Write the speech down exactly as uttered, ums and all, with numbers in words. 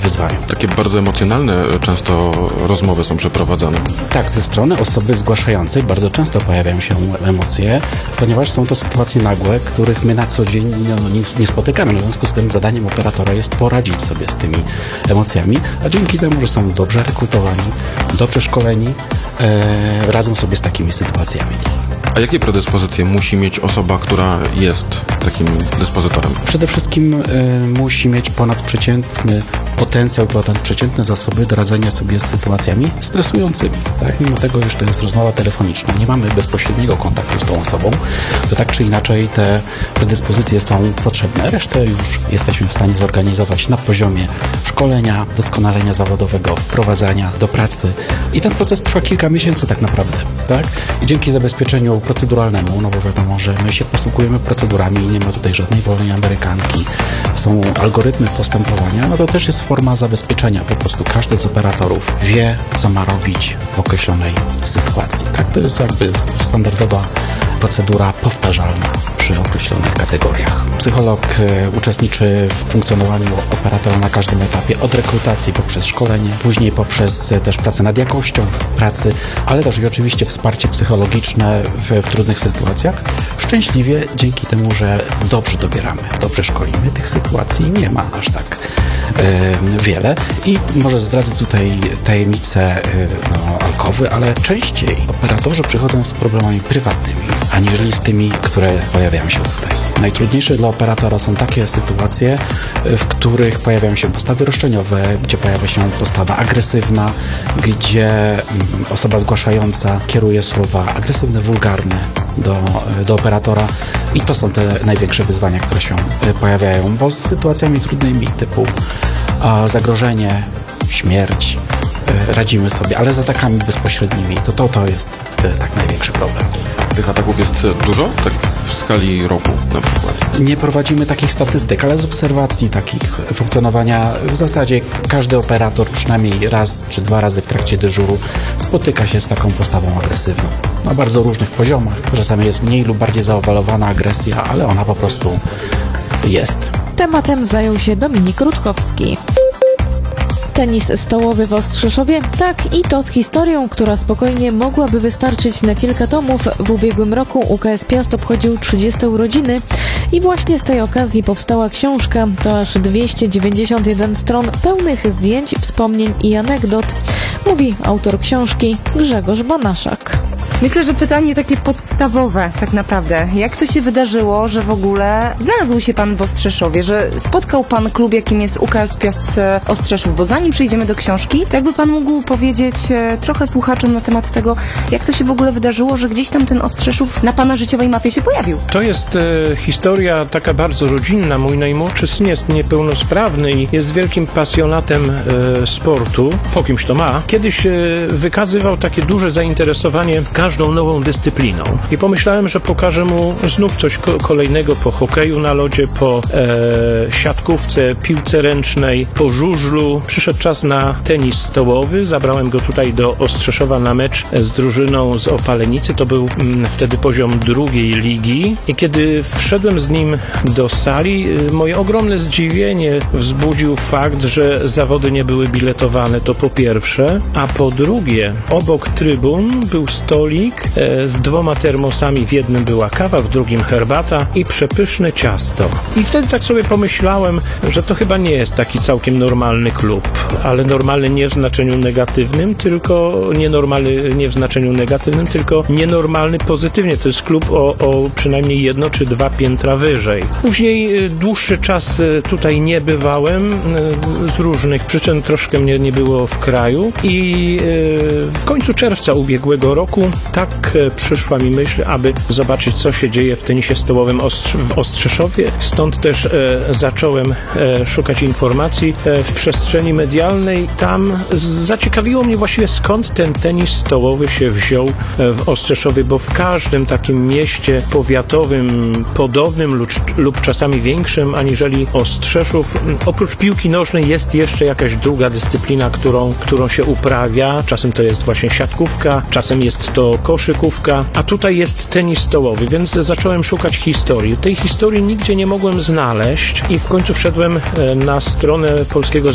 wyzwaniem. Takie bardzo emocjonalne często rozmowy są przeprowadzane. Tak, ze strony osoby zgłaszającej bardzo często pojawiają się emocje, ponieważ są to sytuacje nagłe, których my na co dzień no, nie, nie spotykamy. W związku z tym zadaniem operatora jest poradzić sobie z tymi emocjami, a dzięki temu, że są dobrze rekrutowani, dobrze szkoleni, e, radzą sobie z takimi sytuacjami. A jakie predyspozycje musi mieć osoba, która jest takim dyspozytorem? Przede wszystkim y, musi mieć ponadprzeciętny potencjał, ponadprzeciętne zasoby do radzenia sobie z sytuacjami stresującymi. Tak? Mimo tego, że to jest rozmowa telefoniczna, nie mamy bezpośredniego kontaktu z tą osobą, to tak czy inaczej te predyspozycje są potrzebne. Resztę już jesteśmy w stanie zorganizować na poziomie szkolenia, doskonalenia zawodowego, wprowadzania do pracy i ten proces trwa kilka miesięcy tak naprawdę. Tak? I dzięki zabezpieczeniu proceduralnemu, no bo wiadomo, że my się posługujemy procedurami, nie ma tutaj żadnej wolnej amerykanki, są algorytmy postępowania, no to też jest forma zabezpieczenia. Po prostu każdy z operatorów wie, co ma robić w określonej sytuacji. Tak, to jest jakby standardowa procedura powtarzalna przy określonych kategoriach. Psycholog e, uczestniczy w funkcjonowaniu operatora na każdym etapie, od rekrutacji poprzez szkolenie, później poprzez e, też pracę nad jakością pracy, ale też i oczywiście wsparcie psychologiczne w, w trudnych sytuacjach. Szczęśliwie dzięki temu, że dobrze dobieramy, dobrze szkolimy, tych sytuacji nie ma aż tak e, wiele i może zdradzę tutaj tajemnicę e, no, alkowy, ale częściej operatorzy przychodzą z problemami prywatnymi, aniżeli z tymi, które pojawiają się tutaj. Najtrudniejsze dla operatora są takie sytuacje, w których pojawiają się postawy roszczeniowe, gdzie pojawia się postawa agresywna, gdzie osoba zgłaszająca kieruje słowa agresywne, wulgarne do, do operatora i to są te największe wyzwania, które się pojawiają, bo z sytuacjami trudnymi typu zagrożenie, śmierć, radzimy sobie, ale z atakami bezpośrednimi to to, to jest tak największy problem. Tych ataków jest dużo? Tak w skali roku na przykład? Nie prowadzimy takich statystyk, ale z obserwacji takich funkcjonowania w zasadzie każdy operator przynajmniej raz czy dwa razy w trakcie dyżuru spotyka się z taką postawą agresywną. Na bardzo różnych poziomach. Czasami jest mniej lub bardziej zaowalowana agresja, ale ona po prostu jest. Tematem zajął się Dominik Rutkowski. Tenis stołowy w Ostrzeszowie? Tak, i to z historią, która spokojnie mogłaby wystarczyć na kilka tomów. W ubiegłym roku U K S Piast obchodził trzydzieste urodziny i właśnie z tej okazji powstała książka. To aż dwieście dziewięćdziesiąt jeden stron pełnych zdjęć, wspomnień i anegdot, mówi autor książki Grzegorz Banaszak. Myślę, że pytanie takie podstawowe tak naprawdę. Jak to się wydarzyło, że w ogóle znalazł się Pan w Ostrzeszowie, że spotkał Pan klub, jakim jest U K S Piast Ostrzeszów? Bo zanim przejdziemy do książki, to jakby Pan mógł powiedzieć trochę słuchaczom na temat tego, jak to się w ogóle wydarzyło, że gdzieś tam ten Ostrzeszów na Pana życiowej mapie się pojawił? To jest e, historia taka bardzo rodzinna. Mój najmłodszy syn jest niepełnosprawny i jest wielkim pasjonatem e, sportu. Po kimś to ma. Kiedyś e, wykazywał takie duże zainteresowanie każdą nową dyscypliną. I pomyślałem, że pokażę mu znów coś ko- kolejnego po hokeju na lodzie, po e, siatkówce, piłce ręcznej, po żużlu. Przyszedł czas na tenis stołowy. Zabrałem go tutaj do Ostrzeszowa na mecz z drużyną z Opalenicy. To był mm, wtedy poziom drugiej ligi. I kiedy wszedłem z nim do sali, moje ogromne zdziwienie wzbudził fakt, że zawody nie były biletowane. To po pierwsze. A po drugie, obok trybun był stolik e, z dwoma termosami. W jednym była kawa, w drugim herbata i przepyszne ciasto. I wtedy tak sobie pomyślałem, że to chyba nie jest taki całkiem normalny klub. Ale normalny nie w znaczeniu negatywnym, tylko nienormalny nie w znaczeniu negatywnym, tylko nienormalny pozytywnie. To jest klub o, o przynajmniej jedno czy dwa piętra wyżej. Później dłuższy czas tutaj nie bywałem z różnych przyczyn. Troszkę mnie nie było w kraju i w końcu czerwca ubiegłego roku tak przyszła mi myśl, aby zobaczyć, co się dzieje w tenisie stołowym Ostrz- w Ostrzeszowie. Stąd też e, zacząłem e, szukać informacji e, w przestrzeni medialnej. Tam zaciekawiło mnie właściwie, skąd ten tenis stołowy się wziął e, w Ostrzeszowie, bo w każdym takim mieście powiatowym, podobnym lub, lub czasami większym aniżeli Ostrzeszów, oprócz piłki nożnej jest jeszcze jakaś druga dyscyplina, którą, którą się uprawia. Czasem to jest właśnie siatkówka, czasem jest to koszykówka, a tutaj jest tenis stołowy, więc zacząłem szukać historii. Tej historii nigdzie nie mogłem znaleźć i w końcu wszedłem na stronę Polskiego